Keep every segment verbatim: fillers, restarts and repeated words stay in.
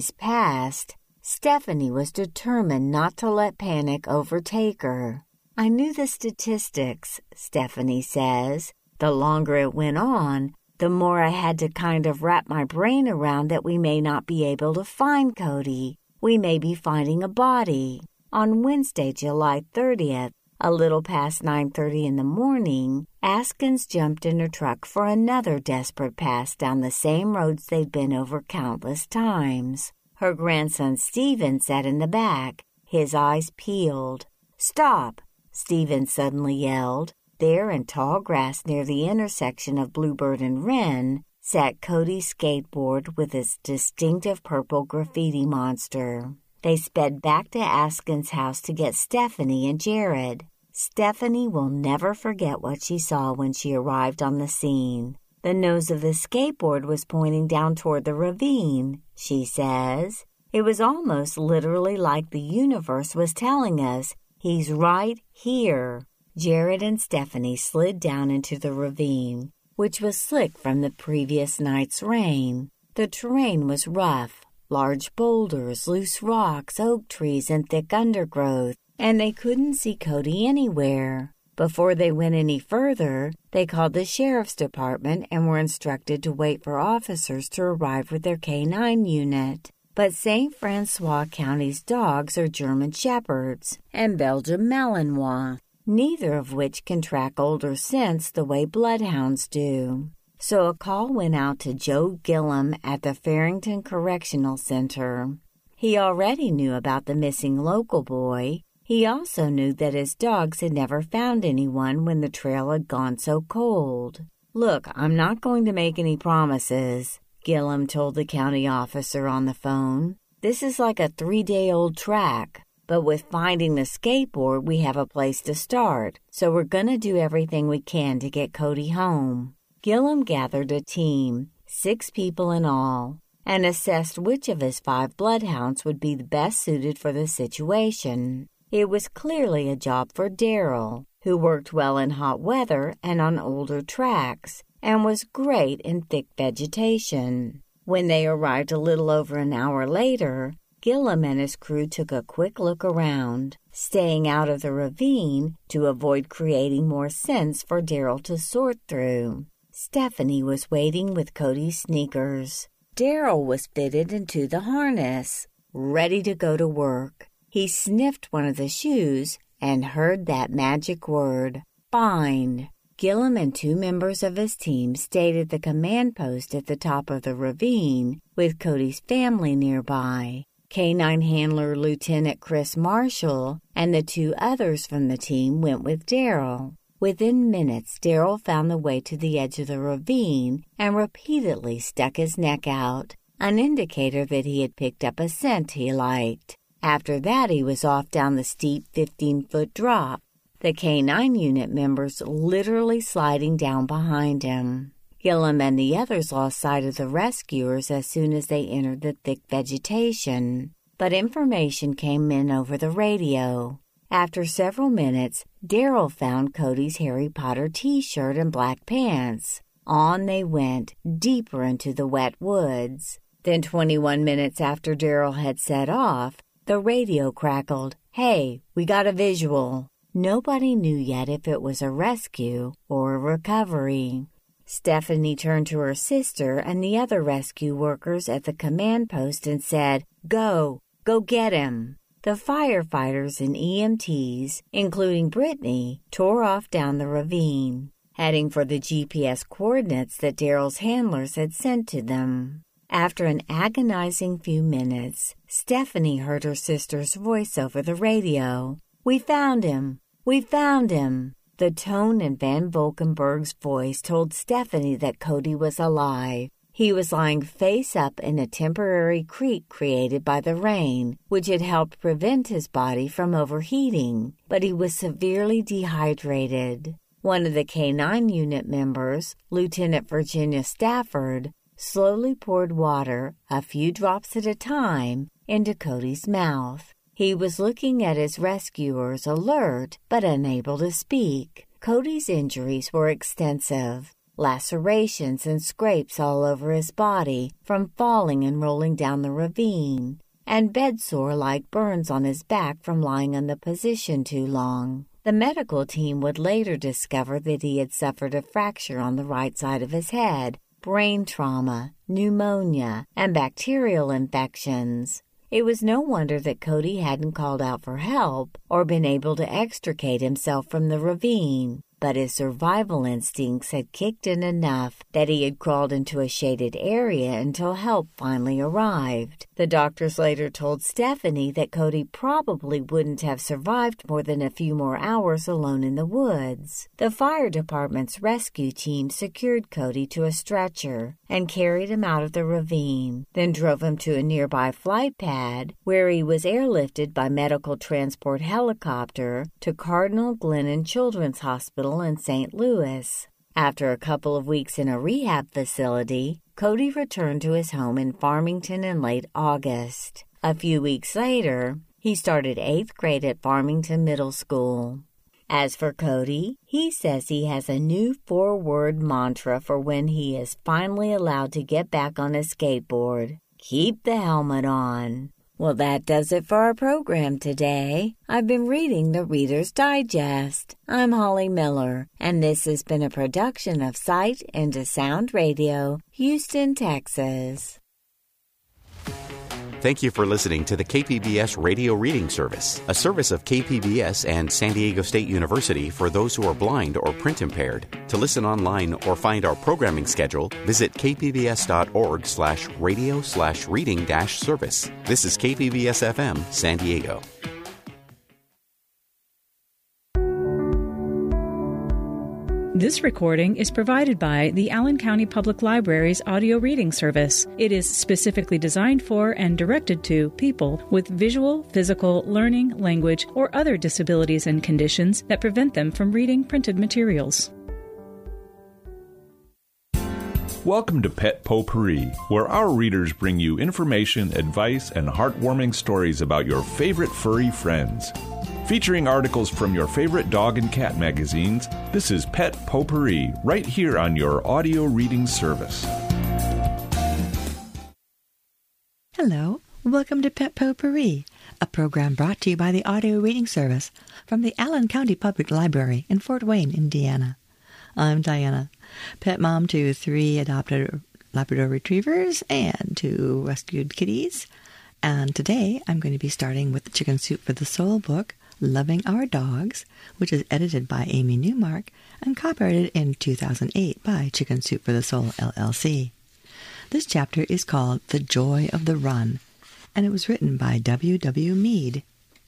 Passed, Stephanie was determined not to let panic overtake her. I knew the statistics, Stephanie says. The longer it went on, the more I had to kind of wrap my brain around that we may not be able to find Cody. We may be finding a body. On Wednesday, July thirtieth, a little past nine thirty in the morning, Askins jumped in her truck for another desperate pass down the same roads they'd been over countless times. Her grandson Stephen sat in the back, his eyes peeled. "Stop!" Stephen suddenly yelled. There in tall grass near the intersection of Bluebird and Wren sat Cody's skateboard with its distinctive purple graffiti monster. They sped back to Askins' house to get Stephanie and Jared. Stephanie will never forget what she saw when she arrived on the scene. The nose of the skateboard was pointing down toward the ravine, she says. It was almost literally like the universe was telling us, he's right here. Jared and Stephanie slid down into the ravine, which was slick from the previous night's rain. The terrain was rough, large boulders, loose rocks, oak trees, and thick undergrowth, and they couldn't see Cody anywhere. Before they went any further, they called the sheriff's department and were instructed to wait for officers to arrive with their K nine unit. But Saint Francois County's dogs are German Shepherds and Belgian Malinois, neither of which can track older scents the way bloodhounds do. So a call went out to Joe Gillum at the Farrington Correctional Center. He already knew about the missing local boy. He also knew that his dogs had never found anyone when the trail had gone so cold. "Look, I'm not going to make any promises," Gillum told the county officer on the phone. "This is like a three-day-old track. But with finding the skateboard, we have a place to start, so we're going to do everything we can to get Cody home." Gillum gathered a team, six people in all, and assessed which of his five bloodhounds would be the best suited for the situation. It was clearly a job for Daryl, who worked well in hot weather and on older tracks, and was great in thick vegetation. When they arrived a little over an hour later, Gillum and his crew took a quick look around, staying out of the ravine to avoid creating more scents for Daryl to sort through. Stephanie was waiting with Cody's sneakers. Daryl was fitted into the harness, ready to go to work. He sniffed one of the shoes and heard that magic word, "Find." Gillum and two members of his team stayed at the command post at the top of the ravine with Cody's family nearby. K nine handler Lieutenant Chris Marshall and the two others from the team went with Daryl. Within minutes, Daryl found the way to the edge of the ravine and repeatedly stuck his neck out, an indicator that he had picked up a scent he liked. After that, he was off down the steep fifteen-foot drop, the K nine unit members literally sliding down behind him. Gillum and the others lost sight of the rescuers as soon as they entered the thick vegetation, but information came in over the radio. After several minutes, Daryl found Cody's Harry Potter t-shirt and black pants. On they went, deeper into the wet woods. Then twenty-one minutes after Daryl had set off, the radio crackled, "Hey, we got a visual." Nobody knew yet if it was a rescue or a recovery. Stephanie turned to her sister and the other rescue workers at the command post and said, "Go, go get him." The firefighters and E M Ts, including Brittany, tore off down the ravine, heading for the G P S coordinates that Daryl's handlers had sent to them. After an agonizing few minutes, Stephanie heard her sister's voice over the radio. "We found him! We found him!" The tone in Van Valkenburg's voice told Stephanie that Cody was alive. He was lying face up in a temporary creek created by the rain, which had helped prevent his body from overheating, but he was severely dehydrated. One of the K nine unit members, Lieutenant Virginia Stafford, slowly poured water, a few drops at a time, into Cody's mouth. He was looking at his rescuers, alert but unable to speak. Cody's injuries were extensive. lacerations and scrapes all over his body from falling and rolling down the ravine, and bedsore-like burns on his back from lying in the position too long. The medical team would later discover that he had suffered a fracture on the right side of his head, brain trauma, pneumonia, and bacterial infections. It was no wonder that Cody hadn't called out for help or been able to extricate himself from the ravine, but his survival instincts had kicked in enough that he had crawled into a shaded area until help finally arrived. The doctors later told Stephanie that Cody probably wouldn't have survived more than a few more hours alone in the woods. The fire department's rescue team secured Cody to a stretcher and carried him out of the ravine, then drove him to a nearby flight pad where he was airlifted by medical transport helicopter to Cardinal Glennon Children's Hospital in Saint Louis. After a couple of weeks in a rehab facility, Cody returned to his home in Farmington in late August. A few weeks later, he started eighth grade at Farmington Middle School. As for Cody, he says he has a new four-word mantra for when he is finally allowed to get back on his skateboard. Keep the helmet on. Well, that does it for our program today. I've been reading the Reader's Digest. I'm Holly Miller, and this has been a production of Sight into Sound Radio, Houston, Texas. Thank you for listening to the K P B S Radio Reading Service, a service of K P B S and San Diego State University for those who are blind or print impaired. To listen online or find our programming schedule, visit kpbs.org slash radio slash reading dash service. This is K P B S F M, San Diego. This recording is provided by the Allen County Public Library's audio reading service. It is specifically designed for and directed to people with visual, physical, learning, language, or other disabilities and conditions that prevent them from reading printed materials. Welcome to Pet Potpourri, where our readers bring you information, advice, and heartwarming stories about your favorite furry friends. Featuring articles from your favorite dog and cat magazines, this is Pet Potpourri, right here on your audio reading service. Hello, welcome to Pet Potpourri, a program brought to you by the audio reading service from the Allen County Public Library in Fort Wayne, Indiana. I'm Diana, pet mom to three adopted Labrador retrievers and two rescued kitties. And today I'm going to be starting with the Chicken Soup for the Soul book, Loving Our Dogs, which is edited by Amy Newmark and copyrighted in two thousand eight by Chicken Soup for the Soul, L L C. This chapter is called The Joy of the Run, and it was written by W W Mead.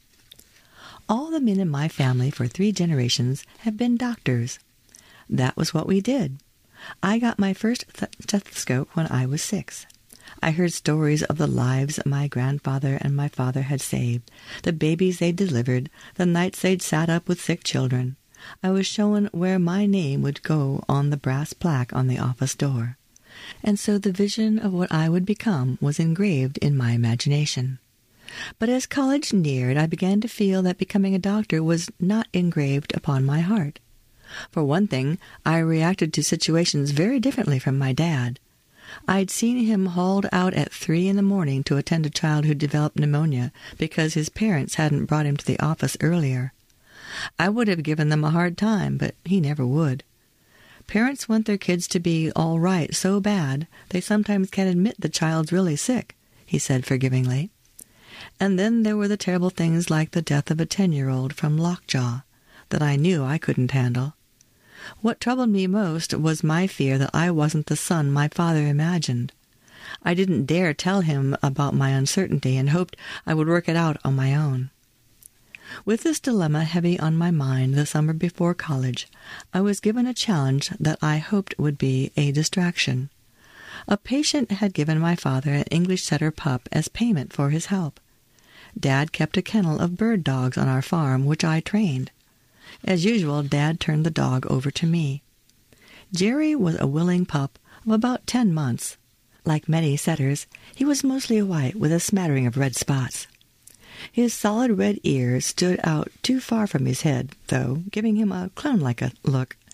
All the men in my family for three generations have been doctors. That was what we did. I got my first stethoscope when I was six. I heard stories of the lives my grandfather and my father had saved, the babies they delivered, the nights they'd sat up with sick children. I was shown where my name would go on the brass plaque on the office door. And so the vision of what I would become was engraved in my imagination. But as college neared, I began to feel that becoming a doctor was not engraved upon my heart. For one thing, I reacted to situations very differently from my dad. I'd seen him hauled out at three in the morning to attend a child who developed pneumonia because his parents hadn't brought him to the office earlier. I would have given them a hard time, but he never would. Parents want their kids to be all right so bad they sometimes can't admit the child's really sick, he said forgivingly. And then there were the terrible things like the death of a ten-year-old from lockjaw that I knew I couldn't handle. What troubled me most was my fear that I wasn't the son my father imagined. I didn't dare tell him about my uncertainty and hoped I would work it out on my own. With this dilemma heavy on my mind the summer before college, I was given a challenge that I hoped would be a distraction. A patient had given my father an English setter pup as payment for his help. Dad kept a kennel of bird dogs on our farm, which I trained. As usual, Dad turned the dog over to me. Jerry was a willing pup of about ten months. Like many setters, he was mostly white with a smattering of red spots. His solid red ears stood out too far from his head, though, giving him a clown-like a look.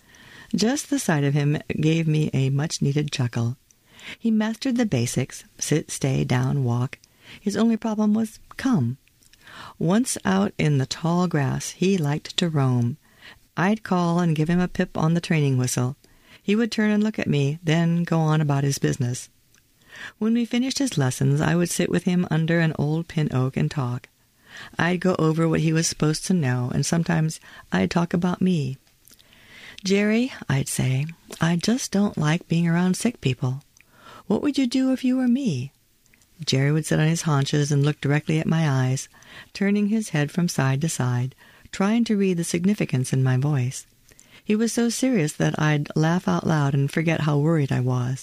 Just the sight of him gave me a much-needed chuckle. He mastered the basics: sit, stay, down, walk. His only problem was come. Once out in the tall grass, he liked to roam. I'd call and give him a pip on the training whistle. He would turn and look at me, then go on about his business. When we finished his lessons, I would sit with him under an old pin oak and talk. I'd go over what he was supposed to know, and sometimes I'd talk about me. "Jerry," I'd say, "I just don't like being around sick people. What would you do if you were me?" Jerry would sit on his haunches and look directly at my eyes, turning his head from side to side, trying to read the significance in my voice. He was so serious that I'd laugh out loud and forget how worried I was.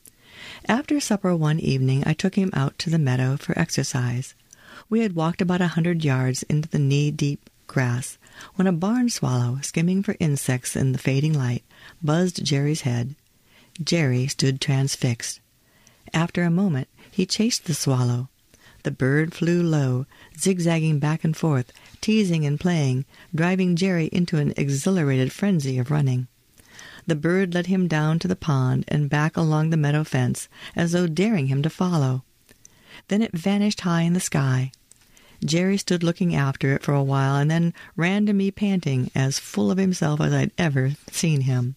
After supper one evening, I took him out to the meadow for exercise. We had walked about a hundred yards into the knee-deep grass when a barn swallow, skimming for insects in the fading light, buzzed Jerry's head. Jerry stood transfixed. After a moment, he chased the swallow. The bird flew low, zigzagging back and forth, teasing and playing, driving Jerry into an exhilarated frenzy of running. The bird led him down to the pond and back along the meadow fence, as though daring him to follow. Then it vanished high in the sky. Jerry stood looking after it for a while and then ran to me panting, as full of himself as I'd ever seen him.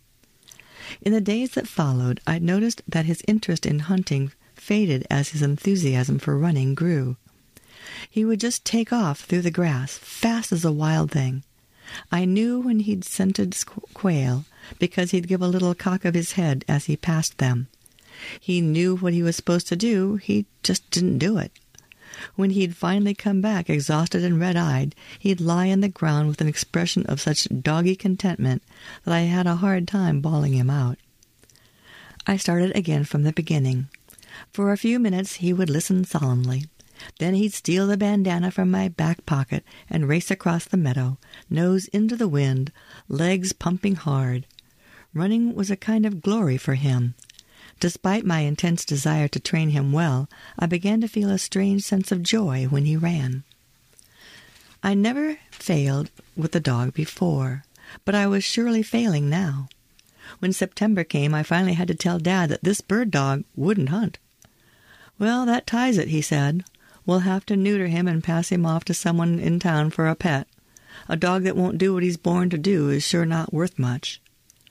In the days that followed, I'd noticed that his interest in hunting faded as his enthusiasm for running grew. He would just take off through the grass, fast as a wild thing. I knew when he'd scented quail, because he'd give a little cock of his head as he passed them. He knew what he was supposed to do, he just didn't do it. When he'd finally come back, exhausted and red-eyed, he'd lie on the ground with an expression of such doggy contentment that I had a hard time bawling him out. I started again from the beginning. For a few minutes he would listen solemnly. Then he'd steal the bandana from my back pocket and race across the meadow, nose into the wind, legs pumping hard. Running was a kind of glory for him. Despite my intense desire to train him well, I began to feel a strange sense of joy when he ran. I never failed with the dog before, but I was surely failing now. When September came, I finally had to tell Dad that this bird dog wouldn't hunt. "Well, that ties it," he said. "We'll have to neuter him and pass him off to someone in town for a pet. A dog that won't do what he's born to do is sure not worth much."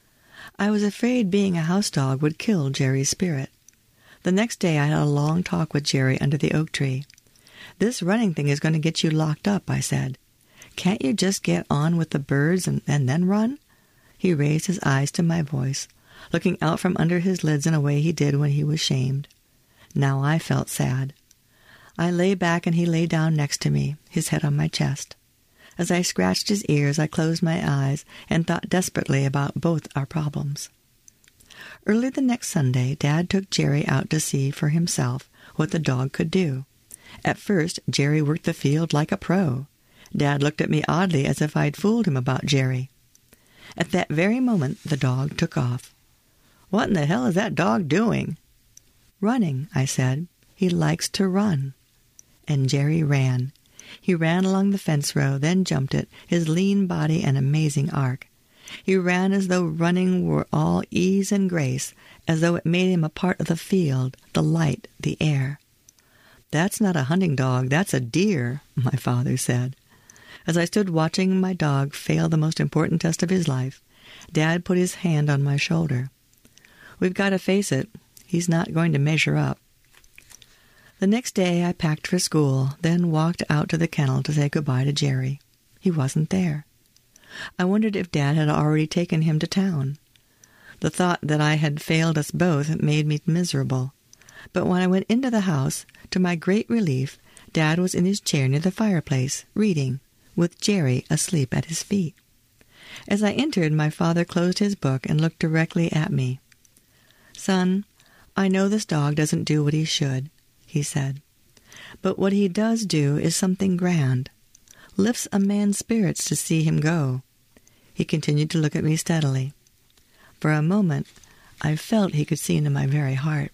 I was afraid being a house dog would kill Jerry's spirit. The next day I had a long talk with Jerry under the oak tree. "This running thing is going to get you locked up," I said. "Can't you just get on with the birds and, and then run?" He raised his eyes to my voice, looking out from under his lids in a way he did when he was shamed. Now I felt sad. I lay back and he lay down next to me, his head on my chest. As I scratched his ears, I closed my eyes and thought desperately about both our problems. Early the next Sunday, Dad took Jerry out to see for himself what the dog could do. At first, Jerry worked the field like a pro. Dad looked at me oddly as if I'd fooled him about Jerry. At that very moment, the dog took off. "What in the hell is that dog doing?" "Running," I said. "He likes to run." And Jerry ran. He ran along the fence row, then jumped it, his lean body an amazing arc. He ran as though running were all ease and grace, as though it made him a part of the field, the light, the air. "That's not a hunting dog, that's a deer," my father said. As I stood watching my dog fail the most important test of his life, Dad put his hand on my shoulder. "We've got to face it. He's not going to measure up." The next day I packed for school, then walked out to the kennel to say goodbye to Jerry. He wasn't there. I wondered if Dad had already taken him to town. The thought that I had failed us both made me miserable. But when I went into the house, to my great relief, Dad was in his chair near the fireplace, reading, with Jerry asleep at his feet. As I entered, my father closed his book and looked directly at me. "Son, I know this dog doesn't do what he should," he said. "But what he does do is something grand. Lifts a man's spirits to see him go." He continued to look at me steadily. For a moment, I felt he could see into my very heart.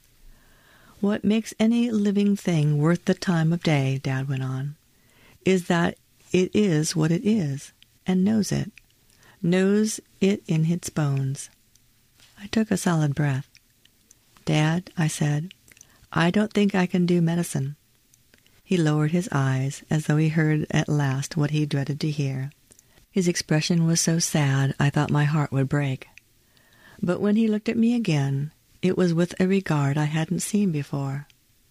"What makes any living thing worth the time of day," Dad went on, "is that it is what it is, and knows it. knows it in its bones. I took a solid breath. Dad, I said, I don't think I can do medicine. He lowered his eyes as though he heard at last what he dreaded to hear. His expression was so sad I thought my heart would break. But when he looked at me again, it was with a regard I hadn't seen before.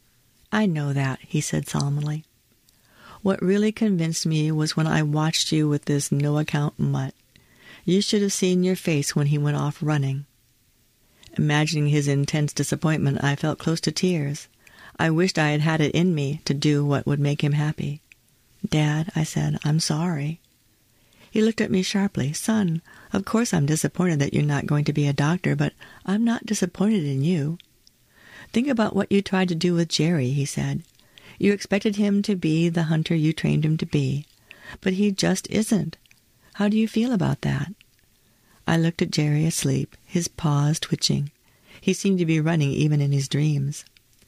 I know that, he said solemnly. What really convinced me was when I watched you with this no-account mutt. You should have seen your face when he went off running. Imagining his intense disappointment, I felt close to tears. I wished I had had it in me to do what would make him happy. Dad, I said, I'm sorry. He looked at me sharply. Son, of course I'm disappointed that you're not going to be a doctor, but I'm not disappointed in you. Think about what you tried to do with Jerry, he said. You expected him to be the hunter you trained him to be, but he just isn't. How do you feel about that? I looked at Jerry asleep, his paws twitching. He seemed to be running even in his dreams.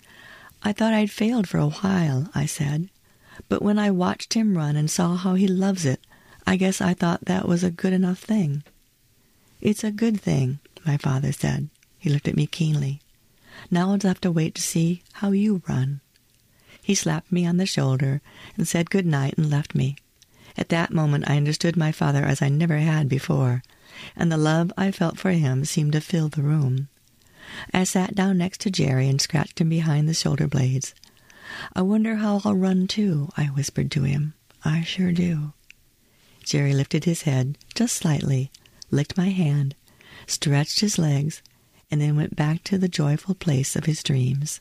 I thought I'd failed for a while, I said, but when I watched him run and saw how he loves it, I guess I thought that was a good enough thing. It's a good thing, my father said. He looked at me keenly. Now I'll have to wait to see how you run. He slapped me on the shoulder and said good night and left me. At that moment I understood my father as I never had before, and the love I felt for him seemed to fill the room. I sat down next to Jerry and scratched him behind the shoulder blades. I wonder how I'll run too, I whispered to him. I sure do. Jerry lifted his head just slightly, licked my hand, stretched his legs, and then went back to the joyful place of his dreams.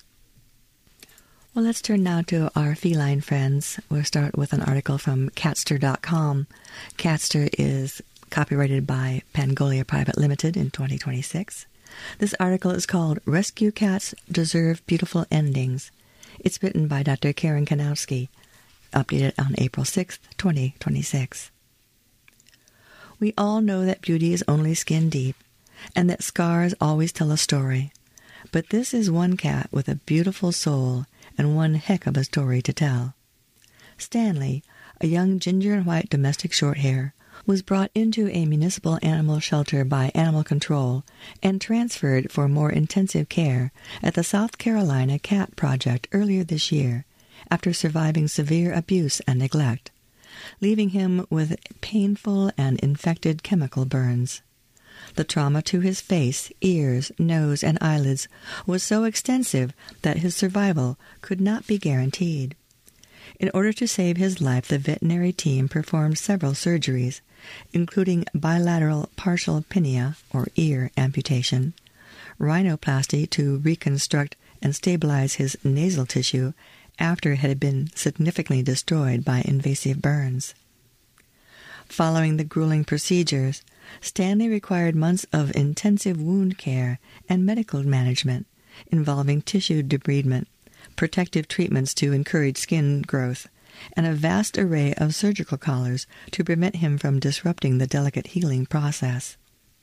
Well, let's turn now to our feline friends. We'll start with an article from Catster dot com. Catster is copyrighted by Pangolia Private Limited in twenty twenty-six. This article is called Rescue Cats Deserve Beautiful Endings. It's written by Doctor Karen Kanowski, updated on April sixth, twenty twenty-six. We all know that beauty is only skin deep, and that scars always tell a story. But this is one cat with a beautiful soul and one heck of a story to tell. Stanley, a young ginger and white domestic shorthair, was brought into a municipal animal shelter by Animal Control and transferred for more intensive care at the South Carolina Cat Project earlier this year after surviving severe abuse and neglect, leaving him with painful and infected chemical burns. The trauma to his face, ears, nose, and eyelids was so extensive that his survival could not be guaranteed. In order to save his life, the veterinary team performed several surgeries, including bilateral partial pinea, or ear amputation, rhinoplasty to reconstruct and stabilize his nasal tissue after it had been significantly destroyed by invasive burns. Following the grueling procedures, Stanley required months of intensive wound care and medical management involving tissue debridement, protective treatments to encourage skin growth, and a vast array of surgical collars to prevent him from disrupting the delicate healing process.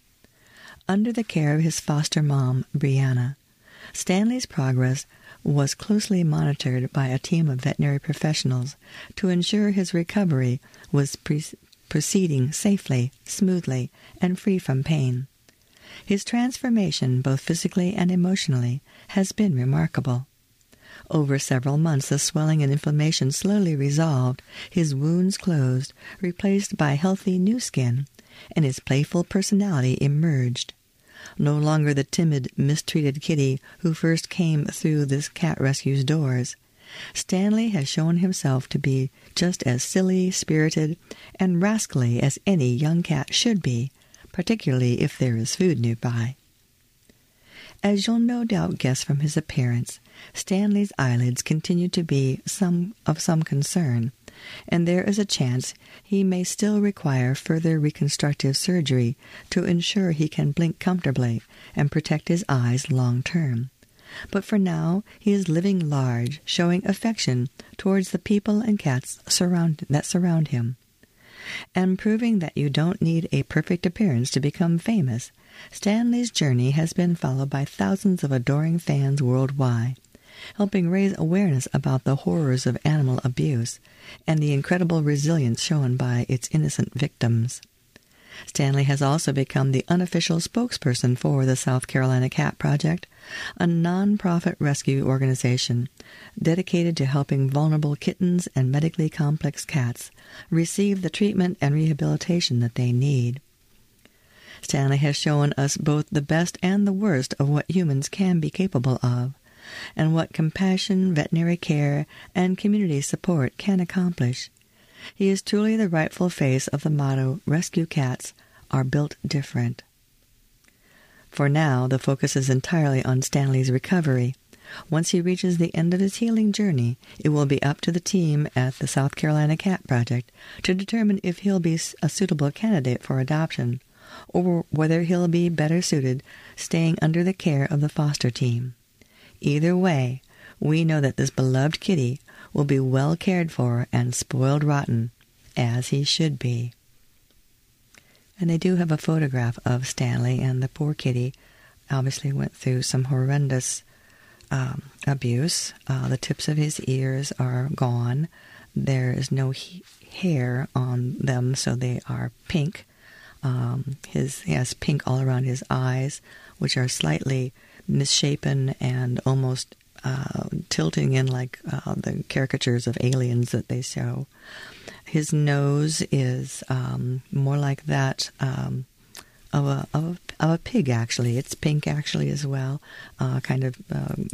Under the care of his foster mom, Brianna, Stanley's progress was closely monitored by a team of veterinary professionals to ensure his recovery was pre- proceeding safely, smoothly, and free from pain. His transformation, both physically and emotionally, has been remarkable. Over several months, the swelling and inflammation slowly resolved, his wounds closed, replaced by healthy new skin, and his playful personality emerged. No longer the timid, mistreated kitty who first came through this cat rescue's doors, Stanley has shown himself to be just as silly, spirited, and rascally as any young cat should be, particularly if there is food nearby. As you'll no doubt guess from his appearance, Stanley's eyelids continue to be some of some concern, and there is a chance he may still require further reconstructive surgery to ensure he can blink comfortably and protect his eyes long term. But for now, he is living large, showing affection towards the people and cats surround, that surround him. And proving that you don't need a perfect appearance to become famous, Stanley's journey has been followed by thousands of adoring fans worldwide, helping raise awareness about the horrors of animal abuse and the incredible resilience shown by its innocent victims. Stanley has also become the unofficial spokesperson for the South Carolina Cat Project, a non-profit rescue organization dedicated to helping vulnerable kittens and medically complex cats receive the treatment and rehabilitation that they need. Stanley has shown us both the best and the worst of what humans can be capable of, and what compassion, veterinary care, and community support can accomplish. He is truly the rightful face of the motto, "Rescue cats are built different." For now, the focus is entirely on Stanley's recovery. Once he reaches the end of his healing journey, it will be up to the team at the South Carolina Cat Project to determine if he'll be a suitable candidate for adoption, or whether he'll be better suited staying under the care of the foster team. Either way, we know that this beloved kitty will be well cared for and spoiled rotten, as he should be. And they do have a photograph of Stanley, and the poor kitty obviously went through some horrendous um, abuse. Uh, the tips of his ears are gone. There is no he- hair on them, so they are pink. Um, his he has pink all around his eyes, which are slightly misshapen and almost uh, tilting in like uh, the caricatures of aliens that they show. His nose is um, more like that um, of a, of a of a pig. Actually, it's pink actually as well, uh, kind of um,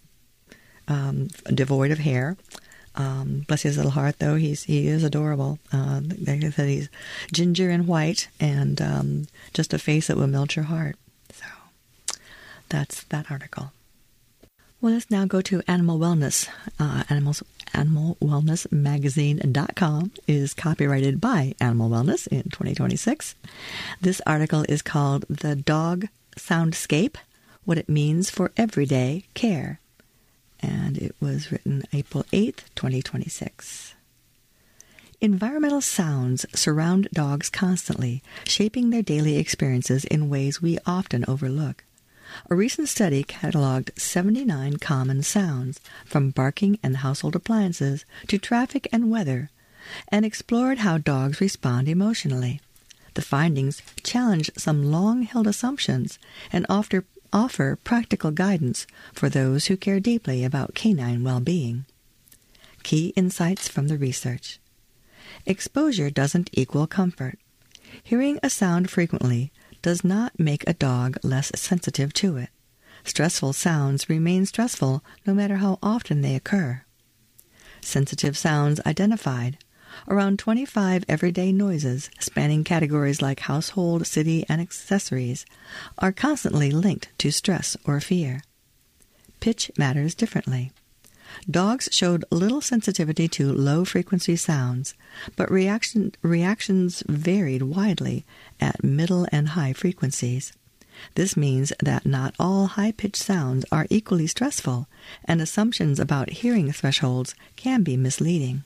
um, devoid of hair. Um, bless his little heart, though, he's he is adorable. Uh, like I said, he's ginger and white, and um, just a face that will melt your heart. So that's that article. Well, let's now go to Animal Wellness. Uh, Animals, Animal Wellness Magazine dot com is copyrighted by Animal Wellness in twenty twenty-six. This article is called "The Dog Soundscape: What It Means for Everyday Care," and it was written April eighth, twenty twenty-six. Environmental sounds surround dogs constantly, shaping their daily experiences in ways we often overlook. A recent study cataloged seventy-nine common sounds, from barking and household appliances to traffic and weather, and explored how dogs respond emotionally. The findings challenge some long-held assumptions and offer, offer practical guidance for those who care deeply about canine well-being. Key insights from the research. Exposure doesn't equal comfort. Hearing a sound frequently does not make a dog less sensitive to it. Stressful sounds remain stressful no matter how often they occur. Sensitive sounds identified. Around twenty-five everyday noises, spanning categories like household, city, and accessories, are constantly linked to stress or fear. Pitch matters differently. Dogs showed little sensitivity to low-frequency sounds, but reaction, reactions varied widely at middle and high frequencies. This means that not all high-pitched sounds are equally stressful, and assumptions about hearing thresholds can be misleading.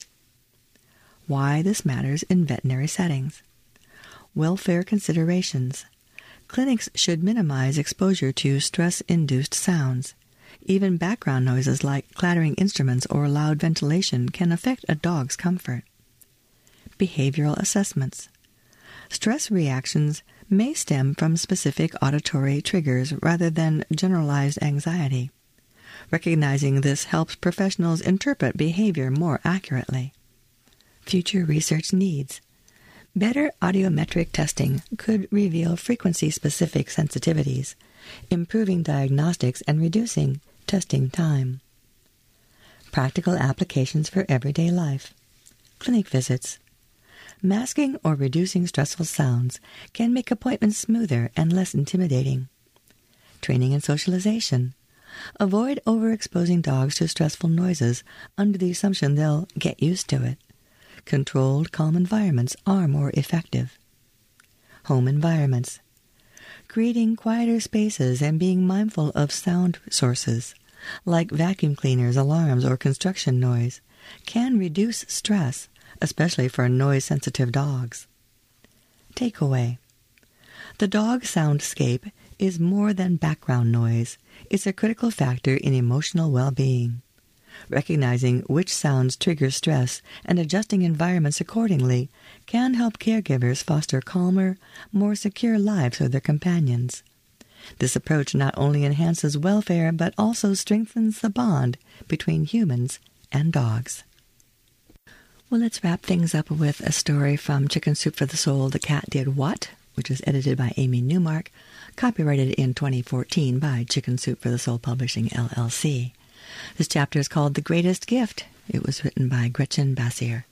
Why this matters in veterinary settings. Welfare considerations. Clinics should minimize exposure to stress-induced sounds. Even background noises like clattering instruments or loud ventilation can affect a dog's comfort. Behavioral assessments. Stress reactions may stem from specific auditory triggers rather than generalized anxiety. Recognizing this helps professionals interpret behavior more accurately. Future research needs. Better audiometric testing could reveal frequency-specific sensitivities, improving diagnostics and reducing testing time. Practical applications for everyday life. Clinic visits. Masking or reducing stressful sounds can make appointments smoother and less intimidating. Training and socialization. Avoid overexposing dogs to stressful noises under the assumption they'll get used to it. Controlled, calm environments are more effective. Home environments. Creating quieter spaces and being mindful of sound sources, like vacuum cleaners, alarms, or construction noise, can reduce stress, especially for noise-sensitive dogs. Takeaway. The dog soundscape is more than background noise. It's a critical factor in emotional well-being. Recognizing which sounds trigger stress and adjusting environments accordingly can help caregivers foster calmer, more secure lives for their companions. This approach not only enhances welfare, but also strengthens the bond between humans and dogs. Well, let's wrap things up with a story from Chicken Soup for the Soul, The Cat Did What?, which is edited by Amy Newmark, copyrighted in twenty fourteen by Chicken Soup for the Soul Publishing, L L C. This chapter is called The Greatest Gift. It was written by Gretchen Bassier.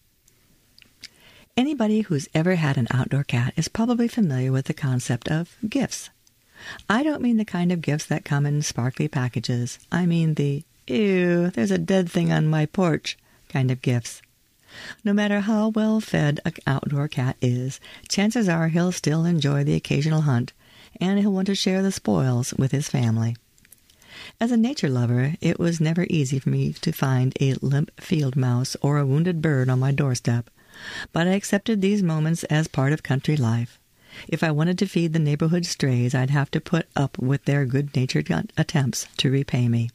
Anybody who's ever had an outdoor cat is probably familiar with the concept of gifts. I don't mean the kind of gifts that come in sparkly packages. I mean the, ew, there's a dead thing on my porch kind of gifts. No matter how well fed an outdoor cat is, chances are he'll still enjoy the occasional hunt, and he'll want to share the spoils with his family. As a nature lover, it was never easy for me to find a limp field mouse or a wounded bird on my doorstep, but I accepted these moments as part of country life. If I wanted to feed the neighborhood strays, I'd have to put up with their good-natured attempts to repay me.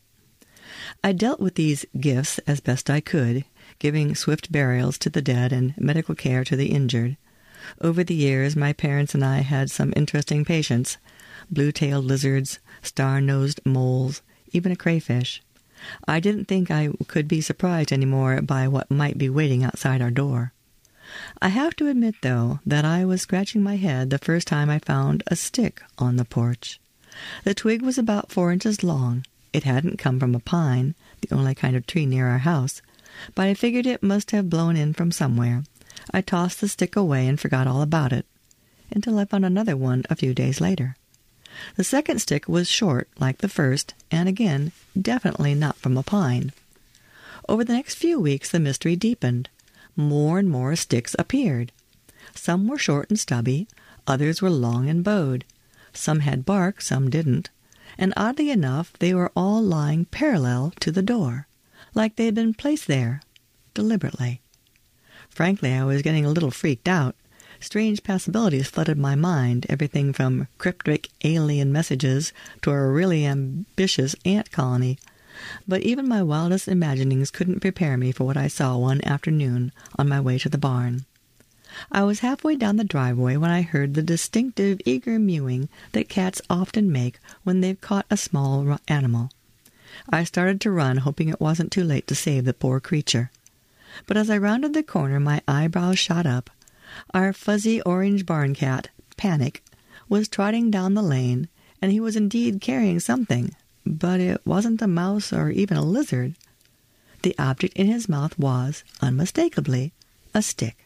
I dealt with these gifts as best I could, giving swift burials to the dead and medical care to the injured. Over the years, my parents and I had some interesting patients: blue-tailed lizards, star-nosed moles, even a crayfish. I didn't think I could be surprised anymore by what might be waiting outside our door. I have to admit, though, that I was scratching my head the first time I found a stick on the porch. The twig was about four inches long. It hadn't come from a pine, the only kind of tree near our house, but I figured it must have blown in from somewhere. I tossed the stick away and forgot all about it, until I found another one a few days later. The second stick was short, like the first, and again, definitely not from a pine. Over the next few weeks, the mystery deepened. More and more sticks appeared. Some were short and stubby, others were long and bowed. Some had bark, some didn't, and oddly enough, they were all lying parallel to the door, like they had been placed there, deliberately. Frankly, I was getting a little freaked out. Strange possibilities flooded my mind, everything from cryptic alien messages to a really ambitious ant colony. But even my wildest imaginings couldn't prepare me for what I saw one afternoon on my way to the barn. I was halfway down the driveway when I heard the distinctive, eager mewing that cats often make when they've caught a small animal. I started to run, hoping it wasn't too late to save the poor creature. But as I rounded the corner, my eyebrows shot up. Our fuzzy orange barn cat, Panic, was trotting down the lane, and he was indeed carrying something, but it wasn't a mouse or even a lizard. The object in his mouth was, unmistakably, a stick.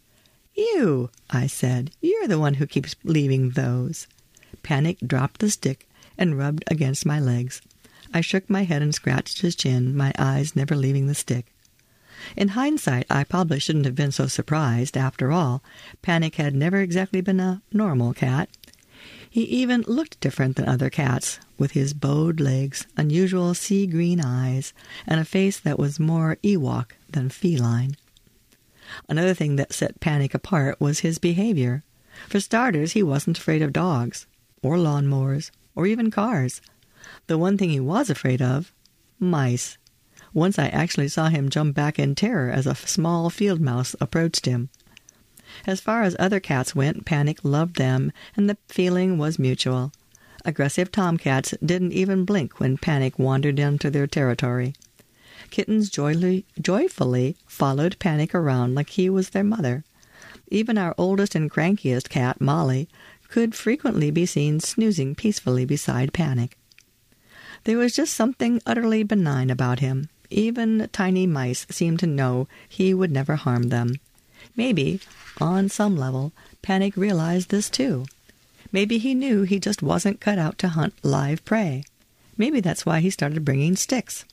"You," I said, "you're the one who keeps leaving those." Panic dropped the stick and rubbed against my legs. I shook my head and scratched his chin, my eyes never leaving the stick. In hindsight, I probably shouldn't have been so surprised. After all, Panic had never exactly been a normal cat. He even looked different than other cats, with his bowed legs, unusual sea-green eyes, and a face that was more Ewok than feline. Another thing that set Panic apart was his behavior. For starters, he wasn't afraid of dogs, or lawnmowers, or even cars. The one thing he was afraid of, mice. Once I actually saw him jump back in terror as a small field mouse approached him. As far as other cats went, Panic loved them, and the feeling was mutual. Aggressive tomcats didn't even blink when Panic wandered into their territory. Kittens joyfully, joyfully followed Panic around like he was their mother. Even our oldest and crankiest cat, Molly, could frequently be seen snoozing peacefully beside Panic. There was just something utterly benign about him. Even tiny mice seemed to know he would never harm them. Maybe, on some level, Panic realized this too. Maybe he knew he just wasn't cut out to hunt live prey. Maybe that's why he started bringing sticks.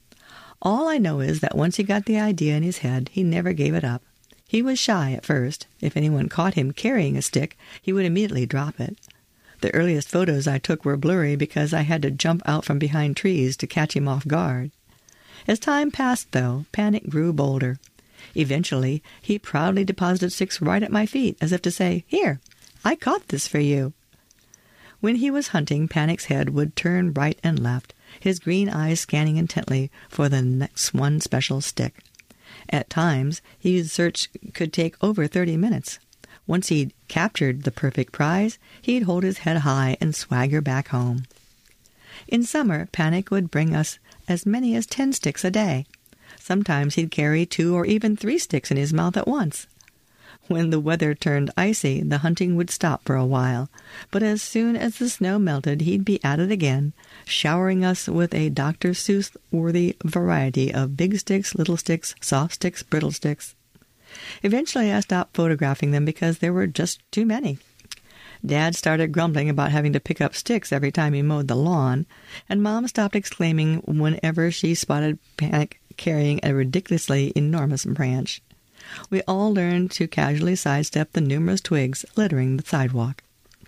All I know is that once he got the idea in his head, he never gave it up. He was shy at first. If anyone caught him carrying a stick, he would immediately drop it. The earliest photos I took were blurry because I had to jump out from behind trees to catch him off guard. As time passed, though, Panic grew bolder. Eventually, he proudly deposited sticks right at my feet, as if to say, "Here, I caught this for you." When he was hunting, Panic's head would turn right and left, his green eyes scanning intently for the next one special stick. At times, his search could take over thirty minutes. Once he'd captured the perfect prize, he'd hold his head high and swagger back home. In summer, Panic would bring us as many as ten sticks a day. Sometimes he'd carry two or even three sticks in his mouth at once. When the weather turned icy, the hunting would stop for a while, but as soon as the snow melted, he'd be at it again, showering us with a Doctor Seuss-worthy variety of big sticks, little sticks, soft sticks, brittle sticks. Eventually, I stopped photographing them because there were just too many. Dad started grumbling about having to pick up sticks every time he mowed the lawn, and Mom stopped exclaiming whenever she spotted Panic carrying a ridiculously enormous branch. We all learned to casually sidestep the numerous twigs littering the sidewalk.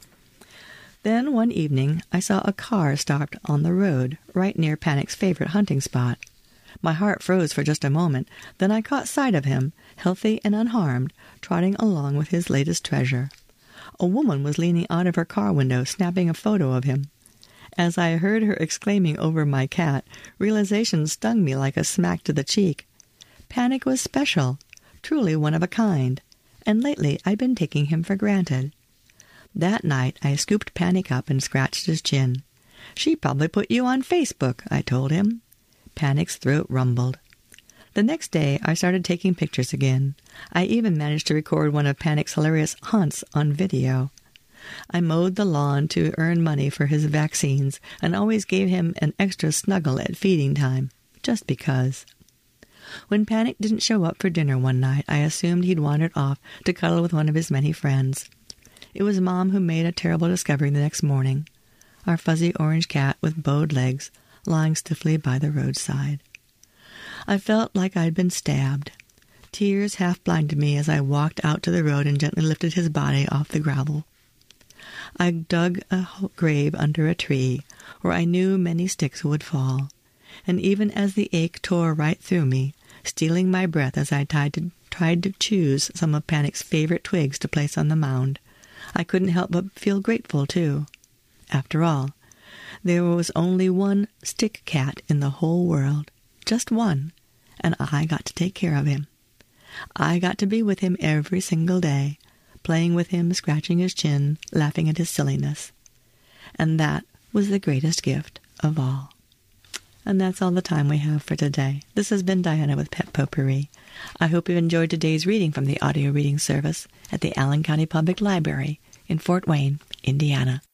Then one evening, I saw a car stopped on the road, right near Panic's favorite hunting spot. My heart froze for just a moment, then I caught sight of him, healthy and unharmed, trotting along with his latest treasure. A woman was leaning out of her car window, snapping a photo of him. As I heard her exclaiming over my cat, realization stung me like a smack to the cheek. Panic was special, truly one of a kind, and lately I'd been taking him for granted. That night I scooped Panic up and scratched his chin. "She probably put you on Facebook," I told him. Panic's throat rumbled. The next day I started taking pictures again. I even managed to record one of Panic's hilarious hunts on video. I mowed the lawn to earn money for his vaccines and always gave him an extra snuggle at feeding time, just because. When Panic didn't show up for dinner one night, I assumed he'd wandered off to cuddle with one of his many friends. It was Mom who made a terrible discovery the next morning. Our fuzzy orange cat with bowed legs lying stiffly by the roadside. I felt like I'd been stabbed. Tears half blinded me as I walked out to the road and gently lifted his body off the gravel. I dug a grave under a tree where I knew many sticks would fall, and even as the ache tore right through me, stealing my breath as I tried to, tried to choose some of Panic's favorite twigs to place on the mound, I couldn't help but feel grateful, too. After all, there was only one stick cat in the whole world, just one, and I got to take care of him. I got to be with him every single day, playing with him, scratching his chin, laughing at his silliness. And that was the greatest gift of all. And that's all the time we have for today. This has been Diana with Pet Potpourri. I hope you enjoyed today's reading from the audio reading service at the Allen County Public Library in Fort Wayne, Indiana.